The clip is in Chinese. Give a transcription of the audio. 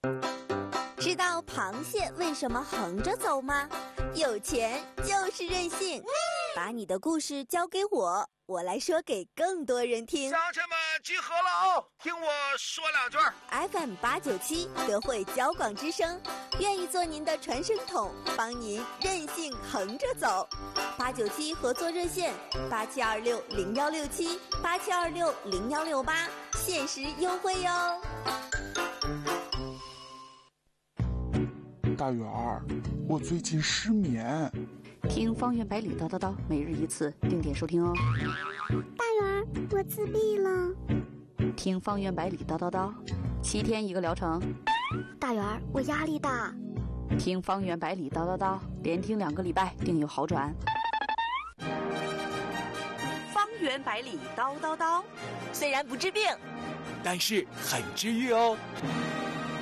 知道螃蟹为什么横着走吗？有钱就是任性。把你的故事交给我，我来说给更多人听。 乡亲们集合了哦，听我说两句。 FM897德惠交广之声，愿意做您的传声筒，帮您任性横着走。897合作热线87260167，87260168，限时优惠哟。 大圆儿，我最近失眠。 听方圆百里叨叨叨，每日一次，定点收听哦。 大圆儿，我自闭了。 听方圆百里叨叨叨，7天一个疗程。 大圆儿，我压力大。 听方圆百里叨叨叨，连听2个礼拜，定有好转。 方圆百里叨叨叨，虽然不治病， 但是很治愈哦。